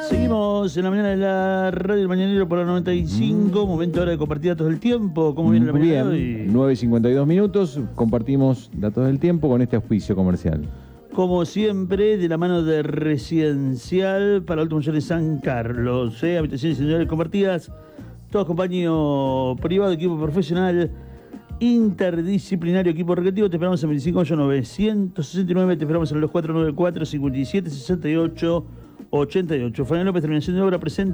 Seguimos en la mañana de la Radio El Mañanero por la 95. Momento ahora de compartir datos del tiempo. ¿Cómo viene la mañana? Bien, 9:52 minutos. Compartimos datos del tiempo con este auspicio comercial. Como siempre, de la mano de Residencial para Alto Mayor de San Carlos. Habitaciones individuales compartidas. Todos compañíos privado, equipo profesional, interdisciplinario, equipo recreativo. Te esperamos en 25.969. Te esperamos en los 494-5768. 88. Fabián López, terminación de obra,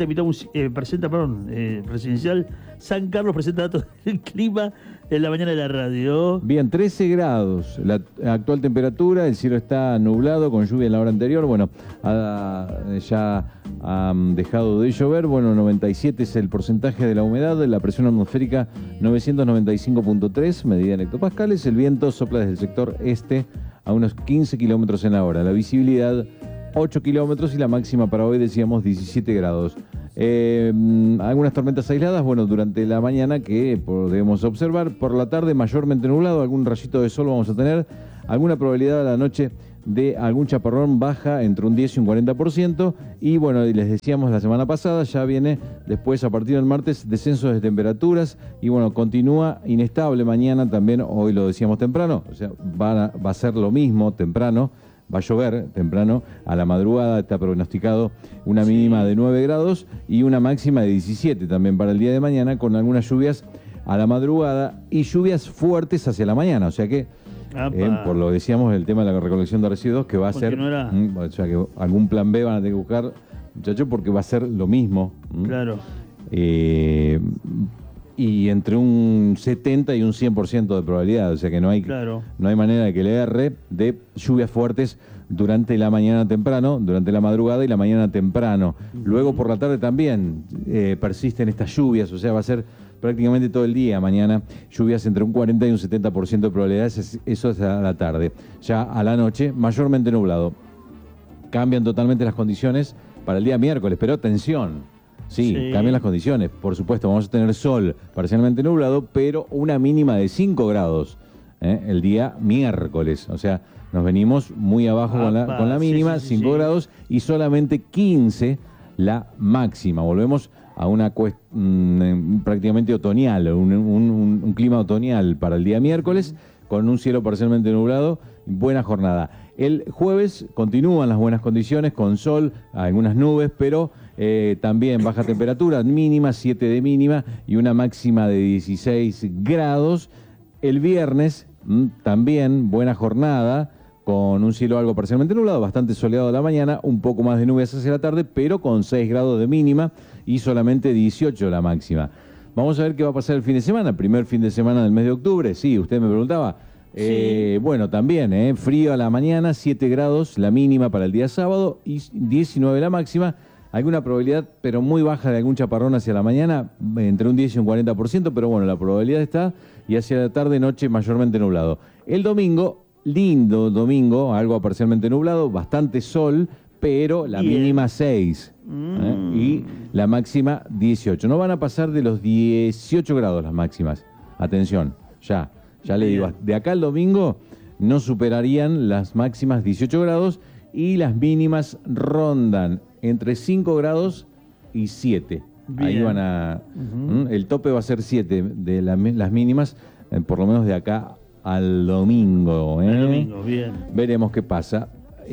Residencial San Carlos presenta datos del clima en la mañana de la radio. Bien, 13 grados, la actual temperatura, el cielo está nublado con lluvia en la hora anterior, bueno, ya ha dejado de llover, bueno, 97 es el porcentaje de la humedad, la presión atmosférica 995.3, medida en hectopascales, el viento sopla desde el sector este a unos 15 kilómetros en la hora, la visibilidad 8 kilómetros y la máxima para hoy decíamos 17 grados. Algunas tormentas aisladas, bueno, durante la mañana que podemos observar. Por la tarde mayormente nublado, algún rayito de sol vamos a tener. Alguna probabilidad a la noche de algún chaparrón baja entre un 10 y un 40%. Y bueno, les decíamos la semana pasada, ya viene después a partir del martes descenso de temperaturas. Y bueno, continúa inestable mañana también, hoy lo decíamos temprano, o sea, va a ser lo mismo temprano. Va a llover temprano, a la madrugada está pronosticado una mínima de 9 grados y una máxima de 17 también para el día de mañana, con algunas lluvias a la madrugada y lluvias fuertes hacia la mañana, o sea que, por lo que decíamos, el tema de la recolección de residuos, que va a ser, o sea que algún plan B van a tener que buscar, muchachos, porque va a ser lo mismo. Claro. Y entre un 70 y un 100% de probabilidad, o sea que no hay manera de que le erre de lluvias fuertes durante la mañana temprano, durante la madrugada y la mañana temprano. Luego por la tarde también persisten estas lluvias, o sea, va a ser prácticamente todo el día mañana, lluvias entre un 40 y un 70% de probabilidades, eso es a la tarde. Ya a la noche, mayormente nublado. Cambian totalmente las condiciones para el día miércoles, pero atención. Sí, cambian las condiciones. Por supuesto, vamos a tener sol parcialmente nublado, pero una mínima de 5 grados el día miércoles. O sea, nos venimos muy abajo con la mínima, 5 grados, y solamente 15 la máxima. Volvemos a una prácticamente otoñal, un clima otoñal para el día miércoles, con un cielo parcialmente nublado, buena jornada. El jueves continúan las buenas condiciones, con sol, algunas nubes, pero también baja temperatura, mínima, 7 de mínima y una máxima de 16 grados. El viernes también buena jornada, con un cielo algo parcialmente nublado, bastante soleado a la mañana, un poco más de nubes hacia la tarde, pero con 6 grados de mínima y solamente 18 la máxima. Vamos a ver qué va a pasar el fin de semana, primer fin de semana del mes de octubre. Sí, usted me preguntaba. Bueno, también, frío a la mañana, 7 grados la mínima para el día sábado y 19 la máxima. Alguna probabilidad, pero muy baja, de algún chaparrón hacia la mañana, entre un 10 y un 40%, pero bueno, la probabilidad está, y hacia la tarde, noche, mayormente nublado. El domingo, lindo domingo, algo parcialmente nublado, bastante sol, pero la mínima 6 y la máxima 18. No van a pasar de los 18 grados las máximas. Atención, ya le digo, de acá al domingo no superarían las máximas 18 grados y las mínimas rondan entre 5 grados y 7. Bien. Ahí van a... el tope va a ser 7 de las mínimas, por lo menos de acá al domingo. El domingo, bien. Veremos qué pasa.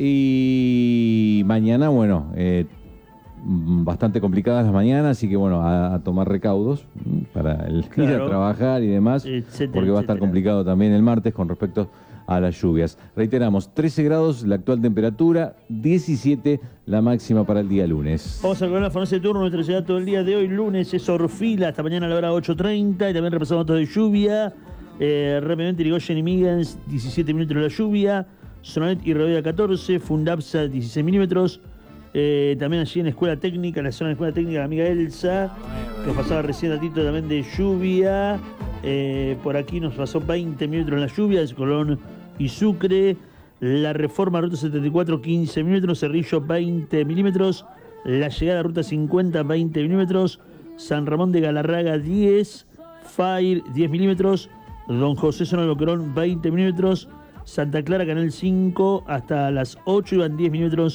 Y mañana, bueno, bastante complicadas las mañanas, así que bueno, a tomar recaudos para ir a trabajar y demás, porque va a estar complicado también el martes con respecto a las lluvias. Reiteramos, 13 grados la actual temperatura, 17 la máxima para el día lunes. Vamos a colocar la farmacia de turno, nuestra ciudad todo el día de hoy, lunes, es Orfila, hasta mañana a la hora 8:30, y también repasamos datos de lluvia. Rápidamente, Irigoyen y Miguens, 17 minutos de la lluvia. Sonalet y Reveda 14, Fundapsa 16 milímetros. También allí en Escuela Técnica, en la zona de Escuela Técnica, la amiga Elsa, que nos pasaba recién ratito también de lluvia. Por aquí nos pasó 20 milímetros en la lluvia, de Colón y Sucre. La Reforma, Ruta 74, 15 milímetros. Cerrillo, 20 milímetros. La Llegada, Ruta 50, 20 milímetros. San Ramón de Galarraga, 10. Fire, 10 milímetros. Don José, zona de Boquerón, 20 milímetros. Santa Clara, Canal 5, hasta las 8 iban 10 milímetros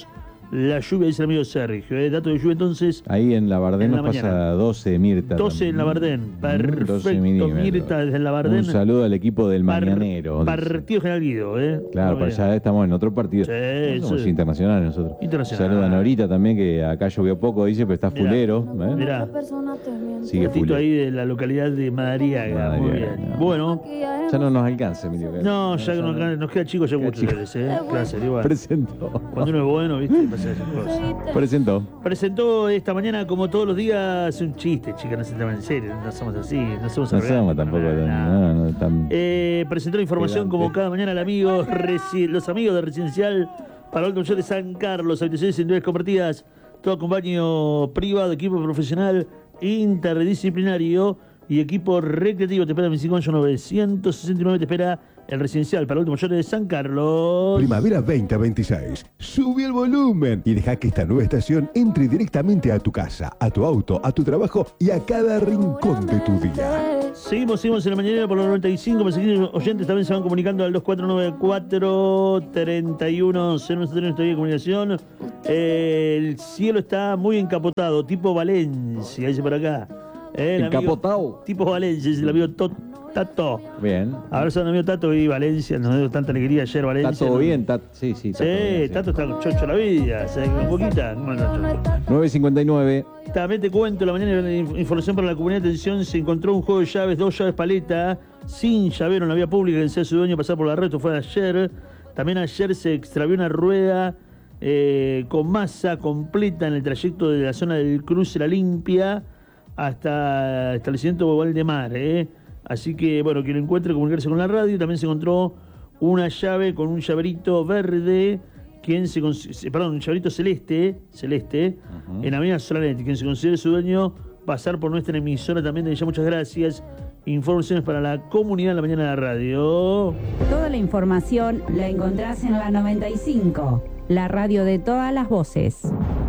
la lluvia, dice el amigo Sergio. Dato de lluvia entonces. Ahí en Labardén nos pasa 12 Mirta. 12 en Labardén. Perfecto. 12 Mirta desde Labardén. Un saludo al equipo del Mañanero. Partido General Guido, Claro, para allá estamos en otro partido. Sí, somos internacionales nosotros. Internacional. Saludan ahorita también, que acá llovió poco, dice, pero está fulero. Mirá. Sigue fulero. ahí de la localidad de Madariaga. Muy bien. No. Bueno. Ya no nos alcanza, Emilio. No, ya nos queda chico ya muchos veces, Clase, igual. Presentó. Cuando uno es bueno, ¿viste? Pasa esas cosas. Presentó esta mañana, como todos los días, un chiste, chicas, no se toman en serio, no somos así, no somos tampoco. Presentó la información como cada mañana los amigos de Residencial para el Mayor de San Carlos, habitaciones individuales compartidas, todo con baño privado, equipo profesional, interdisciplinario y equipo recreativo. Te espera en 25.969, te espera el Residencial para Adultos Mayores de San Carlos. Primavera 2026. Sube el volumen y deja que esta nueva estación entre directamente a tu casa, a tu auto, a tu trabajo y a cada rincón de tu día. Seguimos en la mañana por los 95. Los oyentes también se van comunicando al 2494-3109 de comunicación. El cielo está muy encapotado, tipo Valencia, dice por acá. Encapotado. Tipo Valencia, dice el amigo Tato. Bien. Abrazo al amigo Tato y Valencia, nos dio tanta alegría ayer Valencia. Está todo bien, Tato. Sí, Tato. Tato está con chocho la vida, ¿sabes? Un poquita. 9:59. También te cuento, la mañana de información para la comunidad de atención, se encontró un juego de llaves, 2 llaves paleta, sin llavero en la vía pública, que desea su dueño pasar por la red, esto fue ayer. También ayer se extravió una rueda con masa completa en el trayecto de la zona del cruce La Limpia hasta el establecimiento Valdemar, Así que, bueno, quien lo encuentre, comunicarse con la radio. También se encontró una llave con un llaverito verde, un llaverito celeste, en Avenida Solanetti. Quien se considere su dueño, pasar por nuestra emisora también. De ella, muchas gracias. Informaciones para la comunidad en la mañana de la radio. Toda la información la encontrás en la 95, la radio de todas las voces.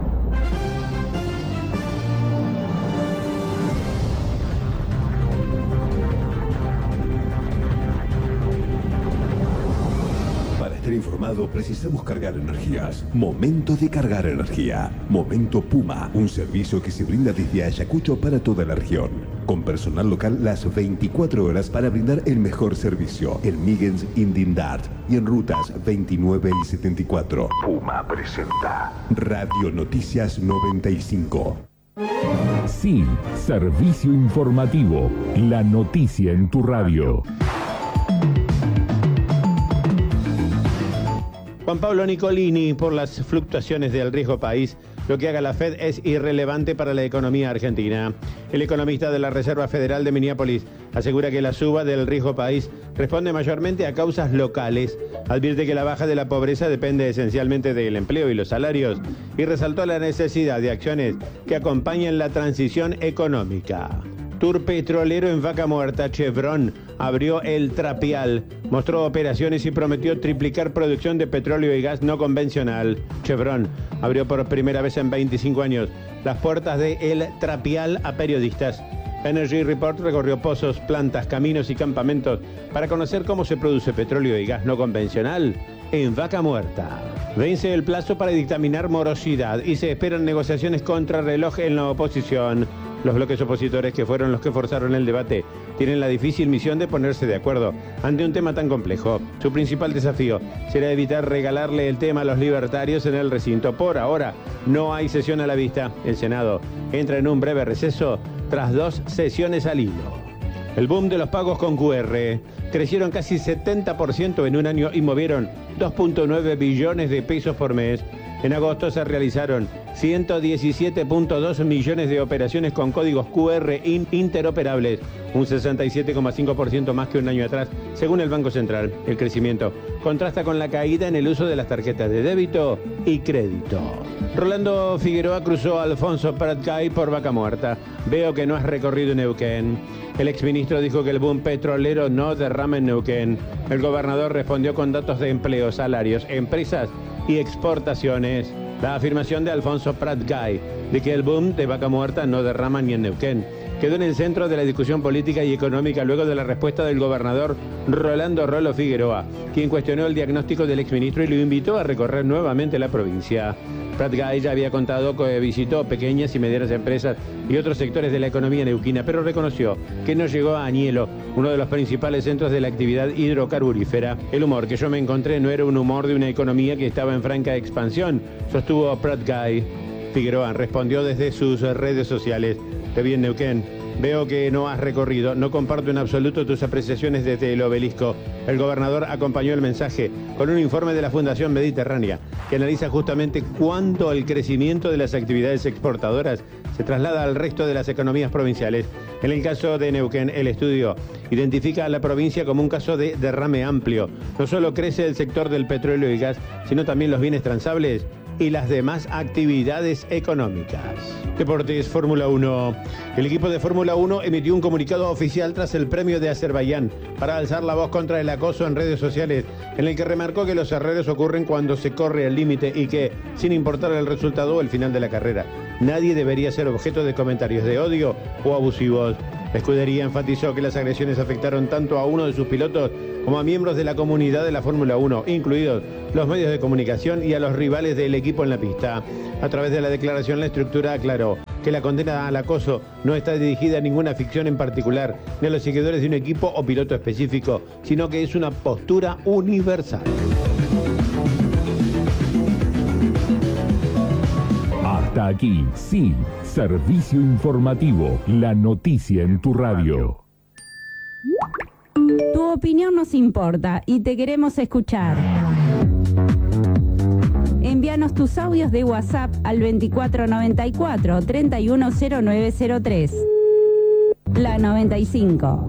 Informado, precisamos cargar energías. Momento de cargar energía. Momento Puma, un servicio que se brinda desde Ayacucho para toda la región. Con personal local las 24 horas para brindar el mejor servicio. En Migens, Indindart y en rutas 29 y 74. Puma presenta Radio Noticias 95. Sí, servicio informativo. La noticia en tu radio. Juan Pablo Nicolini, por las fluctuaciones del riesgo país, lo que haga la Fed es irrelevante para la economía argentina. El economista de la Reserva Federal de Minneapolis asegura que la suba del riesgo país responde mayormente a causas locales. Advierte que la baja de la pobreza depende esencialmente del empleo y los salarios y resaltó la necesidad de acciones que acompañen la transición económica. Tour petrolero en Vaca Muerta. Chevron abrió el Trapial, mostró operaciones y prometió triplicar producción de petróleo y gas no convencional. Chevron abrió por primera vez en 25 años las puertas de El Trapial a periodistas. Energy Report recorrió pozos, plantas, caminos y campamentos para conocer cómo se produce petróleo y gas no convencional en Vaca Muerta. Vence el plazo para dictaminar morosidad y se esperan negociaciones contra reloj en la oposición. Los bloques opositores, que fueron los que forzaron el debate, tienen la difícil misión de ponerse de acuerdo ante un tema tan complejo. Su principal desafío será evitar regalarle el tema a los libertarios en el recinto. Por ahora, no hay sesión a la vista. El Senado entra en un breve receso tras 2 sesiones al hilo. El boom de los pagos con QR. Crecieron casi 70% en un año y movieron 2.9 billones de pesos por mes. En agosto se realizaron 117.2 millones de operaciones con códigos QR interoperables, un 67,5% más que un año atrás, según el Banco Central. El crecimiento contrasta con la caída en el uso de las tarjetas de débito y crédito. Rolando Figueroa cruzó a Alfonso Pratgay por Vaca Muerta. Veo que no has recorrido Neuquén. El exministro dijo que el boom petrolero no derrama en Neuquén. El gobernador respondió con datos de empleo, salarios, empresas y exportaciones. La afirmación de Alfonso Pratgay de que el boom de Vaca Muerta no derrama ni en Neuquén quedó en el centro de la discusión política y económica luego de la respuesta del gobernador Rolando Rolo Figueroa, quien cuestionó el diagnóstico del exministro y lo invitó a recorrer nuevamente la provincia. Pratgay ya había contado que visitó pequeñas y medianas empresas y otros sectores de la economía neuquina, pero reconoció que no llegó a Añelo, uno de los principales centros de la actividad hidrocarburífera. El humor que yo me encontré no era un humor de una economía que estaba en franca expansión, sostuvo Pratgay. Figueroa respondió desde sus redes sociales: "Te vi en Neuquén. Veo que no has recorrido. No comparto en absoluto tus apreciaciones desde el obelisco". El gobernador acompañó el mensaje con un informe de la Fundación Mediterránea, que analiza justamente cuánto el crecimiento de las actividades exportadoras se traslada al resto de las economías provinciales. En el caso de Neuquén, el estudio identifica a la provincia como un caso de derrame amplio. No solo crece el sector del petróleo y gas, sino también los bienes transables y las demás actividades económicas. Deportes, Fórmula 1. El equipo de Fórmula 1 emitió un comunicado oficial tras el premio de Azerbaiyán para alzar la voz contra el acoso en redes sociales, en el que remarcó que los errores ocurren cuando se corre al límite y que, sin importar el resultado o el final de la carrera, nadie debería ser objeto de comentarios de odio o abusivos. La escudería enfatizó que las agresiones afectaron tanto a uno de sus pilotos como a miembros de la comunidad de la Fórmula 1, incluidos los medios de comunicación y a los rivales del equipo en la pista. A través de la declaración, la estructura aclaró que la condena al acoso no está dirigida a ninguna ficción en particular, ni a los seguidores de un equipo o piloto específico, sino que es una postura universal. Hasta aquí, sí, servicio informativo, la noticia en tu radio. Tu opinión nos importa y te queremos escuchar. Envíanos tus audios de WhatsApp al 2494 310903. La 95.